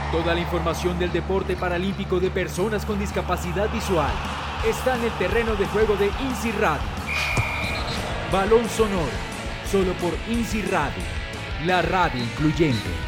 Toda la información del deporte paralímpico de personas con discapacidad visual está en el terreno de juego de INSI Radio. Balón Sonoro, solo por INSI Radio, la radio incluyente.